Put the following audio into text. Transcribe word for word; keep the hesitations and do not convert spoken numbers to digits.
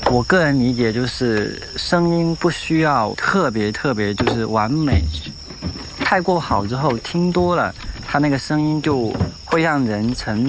我个人理解就是声音不需要特别特别就是完美，太过好之后听多了，它那个声音就会让人沉迷。